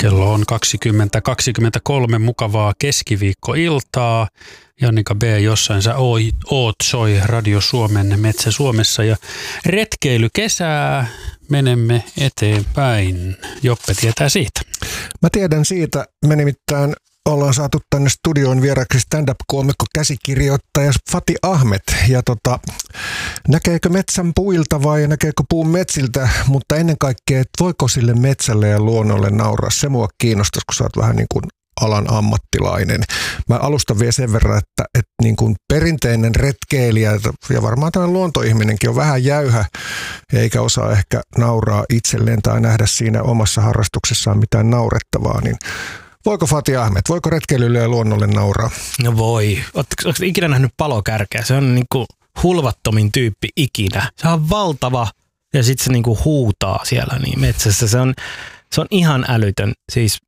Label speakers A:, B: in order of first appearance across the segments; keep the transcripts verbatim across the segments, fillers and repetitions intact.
A: Kello on kaksikymmentä kaksikymmentäkolme mukavaa keskiviikkoiltaa. Jannika B. jossain sä oot soi Radio Suomen Metsä Suomessa ja retkeilykesää menemme eteenpäin. Joppe tietää siitä.
B: Mä tiedän siitä. Me nimittäin ollaan saatu tänne studioon vieraksi stand-up-koomikko käsikirjoittaja Fati Ahmed. Ja tota, näkeekö metsän puilta vai näkeekö puun metsiltä, mutta ennen kaikkea, että voiko sille metsälle ja luonnolle nauraa. Se mua kiinnostaisi, kun sä oot vähän niin kuin alan ammattilainen. Mä alustan vielä sen verran, että, että niin kuin perinteinen retkeilijä ja varmaan tämä luontoihminenkin on vähän jäyhä eikä osaa ehkä nauraa itselleen tai nähdä siinä omassa harrastuksessaan mitään naurettavaa, niin voiko Fati Ahmed, voiko retkeilylle ja luonnolle nauraa?
C: No voi. Oletko ikinä nähnyt palokärkeä? Se on niin kuin hulvattomin tyyppi ikinä. Se on valtava ja sitten se niin kuin huutaa siellä niin metsässä. Se on, se on ihan älytön. Siis,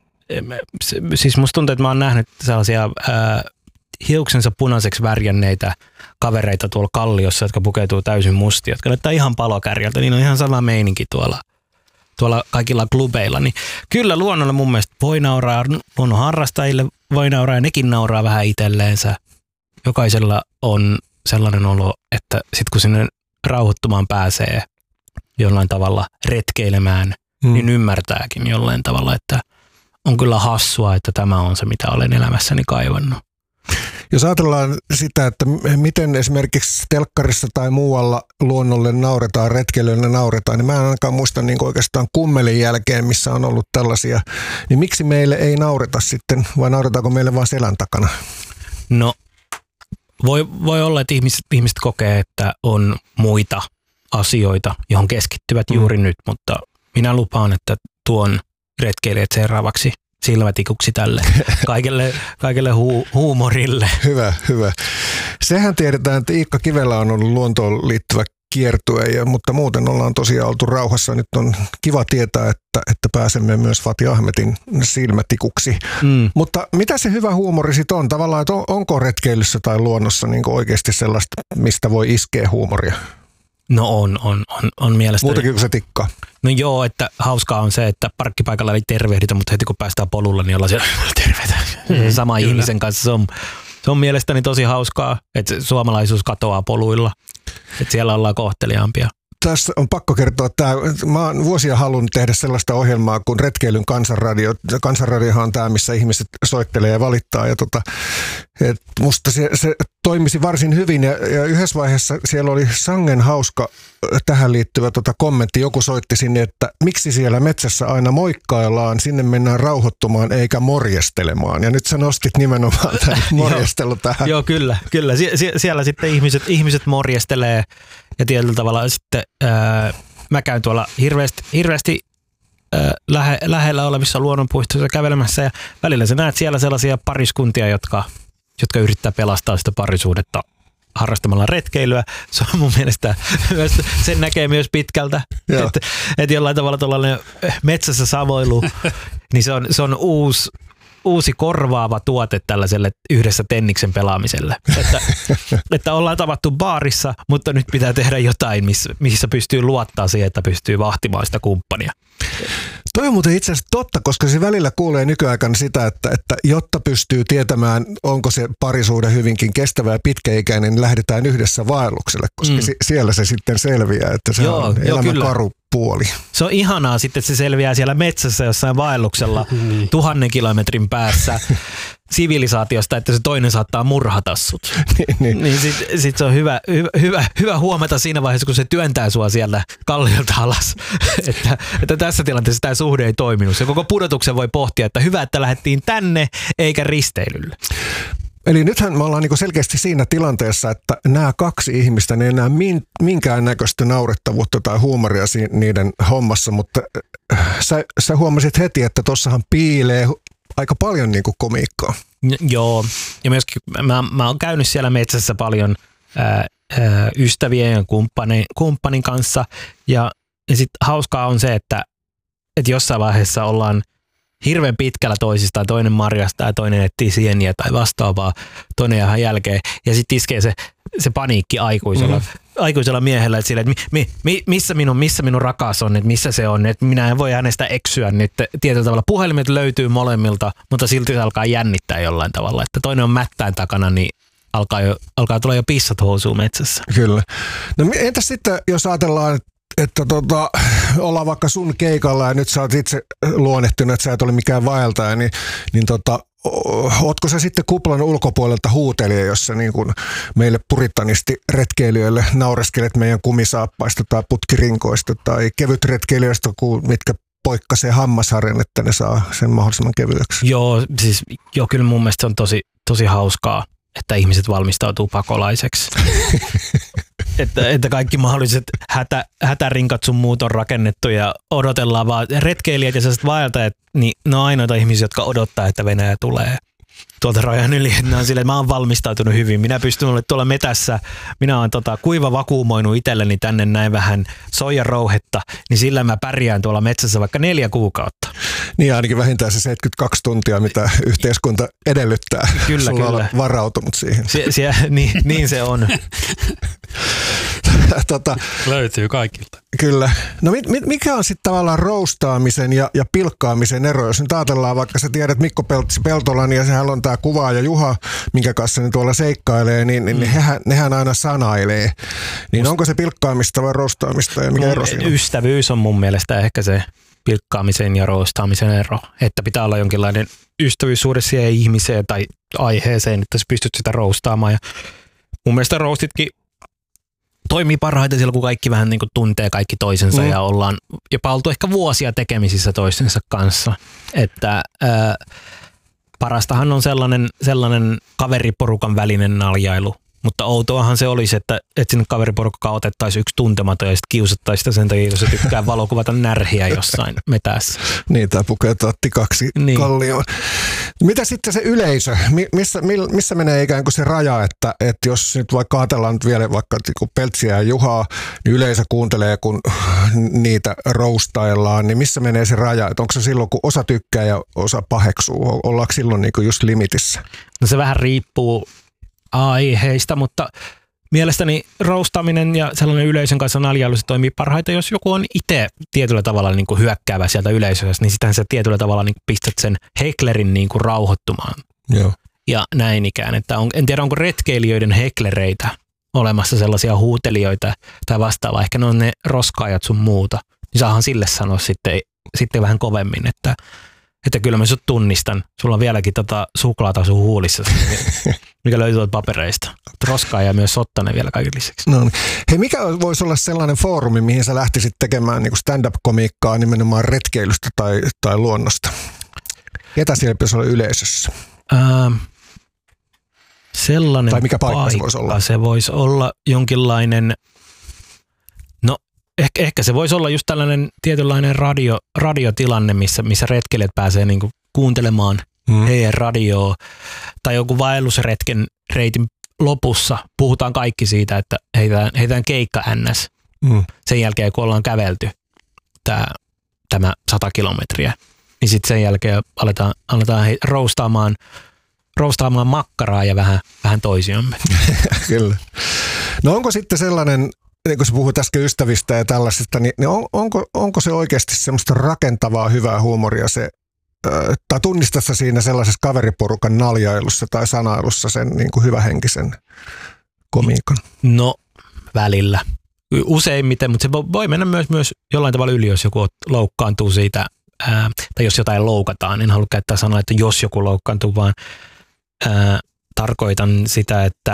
C: siis musta tuntuu, että mä oon nähnyt sellaisia ää, hiuksensa punaiseksi värjänneitä kavereita tuolla kalliossa, jotka pukeutuu täysin mustia, jotka näyttää ihan palokärjeltä. Niin on ihan sama meininki tuolla. tuolla kaikilla klubeilla, niin kyllä luonnolle mun mielestä voi nauraa, luonnon harrastajille voi nauraa ja nekin nauraa vähän itselleensä. Jokaisella on sellainen olo, että sit kun sinne rauhoittumaan pääsee jollain tavalla retkeilemään, hmm. niin ymmärtääkin jollain tavalla, että on kyllä hassua, että tämä on se, mitä olen elämässäni kaivannut.
B: Jos ajatellaan sitä, että miten esimerkiksi telkkarissa tai muualla luonnolle nauretaan, retkeilylle nauretaan, niin mä en ainakaan muista niin oikeastaan kummelin jälkeen, missä on ollut tällaisia, niin miksi meille ei naureta sitten, vai nauretaanko meille vaan selän takana?
C: No, voi, voi olla, että ihmiset, ihmiset kokee, että on muita asioita, johon keskittyvät mm. juuri nyt, mutta minä lupaan, että tuon retkeilijät seuraavaksi silmätikuksi tälle kaikelle, kaikelle hu- huumorille.
B: Hyvä, hyvä. Sehän tiedetään, että Iikka Kivelä on ollut luontoon liittyvä kiertue, ja, mutta muuten ollaan tosiaan oltu rauhassa. Nyt on kiva tietää, että, että pääsemme myös Fati Ahmedin silmätikuksi. Mm. Mutta mitä se hyvä huumori sitten on? Tavallaan, että on, onko retkeilyssä tai luonnossa niin oikeasti sellaista, mistä voi iskeä huumoria?
C: No on, on, on, on mielestäni.
B: Muutakin kuin se tikkaa.
C: No joo, että hauskaa on se, että parkkipaikalla ei tervehditä, mutta heti kun päästään polulla, niin ollaan siellä terveitä. Mm, sama kyllä. Ihmisen kanssa. Se on, se on mielestäni tosi hauskaa, että suomalaisuus katoaa poluilla. Että siellä ollaan kohteliaampia.
B: Tässä on pakko kertoa, että mä oon vuosia halunnut tehdä sellaista ohjelmaa kuin Retkeilyn kansanradio. Kansanradiohan on tämä, missä ihmiset soittelee ja valittaa. Ja tota, et musta se, se toimisi varsin hyvin ja, ja yhdessä vaiheessa siellä oli sangen hauska tähän liittyvä tota kommentti. Joku soitti sinne, että miksi siellä metsässä aina moikkaillaan, sinne mennään rauhoittumaan eikä morjestelemaan. Ja nyt sä nostit nimenomaan tämän morjestelu tähän.
C: Joo, kyllä. kyllä. Sie- sie- siellä sitten ihmiset, ihmiset morjestelee ja tietyllä tavalla sitten ää, mä käyn tuolla hirveästi, hirveästi ää, lähe, lähellä olevissa luonnonpuistoissa kävelemässä ja välillä sä näet siellä sellaisia pariskuntia, jotka, jotka yrittää pelastaa sitä parisuudetta harrastamalla retkeilyä. Se on mun mielestä, sen näkee myös pitkältä, että et jollain tavalla tuollainen metsässä savoilu, niin se on, se on uusi, uusi korvaava tuote tällaiselle yhdessä tenniksen pelaamiselle. Että, että ollaan tavattu baarissa, mutta nyt pitää tehdä jotain, missä, missä pystyy luottaa siihen, että pystyy vahtimaan sitä kumppania.
B: Toi on muuten itse asiassa totta, koska se välillä kuulee nykyaikana sitä, että, että jotta pystyy tietämään, onko se parisuhde hyvinkin kestävä ja pitkäikäinen, niin lähdetään yhdessä vaellukselle, koska mm. si- siellä se sitten selviää, että se joo, on elämän jo, karu puoli.
C: Se on ihanaa sitten, että se selviää siellä metsässä jossain vaelluksella tuhannen kilometrin päässä sivilisaatiosta, että se toinen saattaa murhata sut. niin, niin. niin sit, sit se on hyvä, hyvä, hyvä, hyvä huomata siinä vaiheessa, kun se työntää sua sieltä kalliolta alas, että, että tässä tilanteessa tämä suhde ei toiminut. Se koko pudotuksen voi pohtia, että hyvä, että lähdettiin tänne eikä risteilylle.
B: Eli nythän me ollaan niinku selkeästi siinä tilanteessa, että nämä kaksi ihmistä, ne ei enää min, minkäännäköistä naurettavuutta tai huumoria niiden hommassa, mutta sä, sä huomasit heti, että tossahan piilee aika paljon niinku komiikkaa.
C: Joo, ja myöskin mä, mä oon käynyt siellä metsässä paljon ää, ää, ystävien ja kumppanin, kumppanin kanssa, ja, ja sitten hauskaa on se, että, että jossain vaiheessa ollaan hirveän pitkällä toisistaan, toinen marjastaa ja toinen etsii sieniä tai vastaavaa, toinen jää jälkeen. Ja sitten iskee se, se paniikki aikuisella. Mm. aikuisella miehellä, että, sille, että mi, mi, missä, minun, missä minun rakas on, että missä se on, että minä en voi hänestä eksyä, niin että tietyllä tavalla puhelimet löytyy molemmilta, mutta silti se alkaa jännittää jollain tavalla, että toinen on mättään takana, niin alkaa, jo, alkaa tulla jo pissat housuun metsässä.
B: Kyllä. No entäs sitten, jos ajatellaan, että tota, ollaan vaikka sun keikalla ja nyt sä oot itse luonnehtunut, että sä et ole mikään vaeltaja, niin, niin tota, ootko sä sitten kuplan ulkopuolelta huutelija, jos sä niin kuin meille puritanisti retkeilijöille naureskelet meidän kumisaappaista tai putkirinkoista tai kevyt retkeilijöistä, mitkä poikkasee hammasharjan, että ne saa sen mahdollisimman kevyeksi?
C: Joo, siis jo kyllä mun mielestä se on tosi, tosi hauskaa, että ihmiset valmistautuu pakolaiseksi. Että, että kaikki mahdolliset hätä, hätärinkat sun muut on rakennettu ja odotellaan vaan retkeilijät ja sellaiset vaeltajat, niin ne on ainoita ihmisiä, jotka odottaa, että Venäjä tulee tuolta rajan yli. Ne on silleen, että mä oon valmistautunut hyvin. Minä pystyn olemaan tuolla metässä. Minä oon tota, kuiva vakuumoinut itselleni tänne näin vähän soijarouhetta, niin sillä mä pärjään tuolla metsässä vaikka neljä kuukautta.
B: Niin ainakin vähintään se seitsemänkymmentäkaksi tuntia, mitä yhteiskunta edellyttää.
C: Kyllä,
B: Sulla
C: kyllä.
B: on varautunut siihen.
C: Sie, sie, niin, niin se on.
B: tota,
A: Löytyy kaikilta.
B: Kyllä. No mit, mikä on sitten tavallaan roustaamisen ja, ja pilkkaamisen ero? Jos nyt ajatellaan, vaikka sä tiedät Mikko Peltolan ja sehän on tämä kuvaaja Juha, minkä kanssa ne tuolla seikkailee, niin, niin mm. nehän, nehän aina sanailee. Niin Must... onko se pilkkaamista vai roustaamista ja mikä no, ero siinä on?
C: Ystävyys on mun mielestä ehkä se pilkkaamisen ja roustaamisen ero. Että pitää olla jonkinlainen ystävyys suhde siihen ihmiseen tai aiheeseen, että sä pystyt sitä roustaamaan. Ja mun mielestä roustitkin toimii parhaiten silloin, kun kaikki vähän niin kuin tuntee kaikki toisensa mm. ja ollaan jopa oltu ehkä vuosia tekemisissä toistensa kanssa. Että ää, parastahan on sellainen, sellainen kaveriporukan välinen naljailu. Mutta outoahan se olisi, että, että sinne kaveriporukkaan otettaisiin yksi tuntematon ja sitten kiusattaisiin sitä sen takia, jos se tykkää valokuvata närhiä jossain metässä.
B: Niin, tai pukeutua tikaksi niin. Kallioon. Mitä sitten se yleisö? Missä, missä menee ikään kuin se raja, että, että jos nyt vaikka ajatellaan nyt vielä vaikka Peltsiä ja Juhaa, niin yleisö kuuntelee, kun niitä roustaillaan, niin missä menee se raja? Että onko se silloin, kun osa tykkää ja osa paheksuu? Ollaanko silloin niin kuin just limitissä?
C: No se vähän riippuu aiheista, mutta mielestäni roustaaminen ja sellainen yleisön kanssa naljailu se toimii parhaiten, jos joku on itse tietyllä tavalla niin kuin hyökkäävä sieltä yleisössä, niin sitähän sä tietyllä tavalla niin kuin pistät sen heklerin niin kuin rauhoittumaan.
B: Joo.
C: Ja näin ikään, että on, en tiedä onko retkeilijöiden heklereitä olemassa sellaisia huutelijoita tai vastaavaa, ehkä ne on ne roskaajat sun muuta, niin saahan sille sanoa sitten, sitten vähän kovemmin, että Että kyllä mä sut tunnistan. Sulla on vieläkin tota suklaata sun huulissa, mikä löytyy tuolta papereista. Roskaa ja myös sottanen vielä kaiken lisäksi.
B: No niin. Hei, mikä voisi olla sellainen foorumi, mihin sä lähtisit tekemään niin kuin stand-up-komiikkaa nimenomaan retkeilystä tai, tai luonnosta? Ketä siellä pitäisi olla yleisössä?
C: Ähm, sellainen
B: tai mikä paikka,
C: paikka
B: se voisi olla?
C: Se voisi olla jonkinlainen... No, Ehkä, ehkä se voisi olla just tällainen tietynlainen radio, radiotilanne, missä, missä retkeilijät pääsee niinku kuuntelemaan hmm. heidän radioa. Tai joku vaellusretken reitin lopussa puhutaan kaikki siitä, että heitään, heitään keikka ns. Hmm. Sen jälkeen, kun ollaan kävelty tää, tämä sata kilometriä, niin sitten sen jälkeen aletaan, aletaan he, roustaamaan, roustaamaan makkaraa ja vähän, vähän toisiamme.
B: Kyllä. No onko sitten sellainen... Niin kun sä puhuit äsken ystävistä ja tällaisesta, niin on, onko, onko se oikeasti semmoista rakentavaa, hyvää huumoria se, tai tunnistat sä siinä sellaisessa kaveriporukan naljailussa tai sanailussa sen niin kuin hyvähenkisen komiikan?
C: No, välillä. Useimmiten, mutta se voi mennä myös, myös jollain tavalla yli, jos joku loukkaantuu siitä, ää, tai jos jotain loukataan. En halua käyttää sanaa, että jos joku loukkaantuu, vaan ää, tarkoitan sitä, että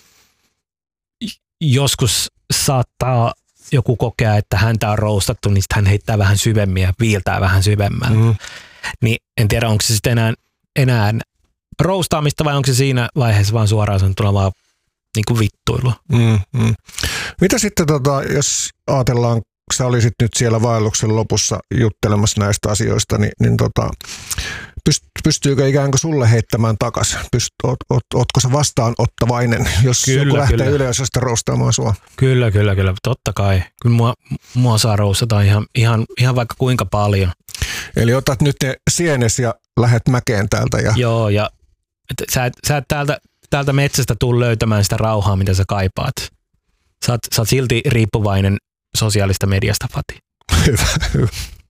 C: joskus saattaa joku kokea, että häntä on roustattu, niin sitten hän heittää vähän syvemmin ja viiltää vähän syvemmällä. Mm. Niin en tiedä, onko se sitten enää, enää roustaamista vai onko se siinä vaiheessa vaan suoraan sanottuna vaan niin kuin vittuilua.
B: Mm, mm. Mitä sitten, tota, jos ajatellaan, sä olisit nyt siellä vaelluksen lopussa juttelemassa näistä asioista, niin, niin tota, pystyykö ikään kuin sulle heittämään takaisin? Pyst, oot, oot, ootko sä vastaanottavainen, jos kyllä, joku lähtee kyllä. yleisöstä roustaamaan sua?
C: Kyllä, kyllä, kyllä. Totta kai. Kyllä mua, mua saa roustata ihan, ihan, ihan vaikka kuinka paljon.
B: Eli otat nyt ne sienes ja lähet mäkeen täältä. Ja...
C: Joo, ja et, sä, sä et täältä, täältä metsästä tuu löytämään sitä rauhaa, mitä sä kaipaat. Sä oot, sä oot silti riippuvainen sosiaalista mediasta, Fati.
B: Hyvä, hyvä.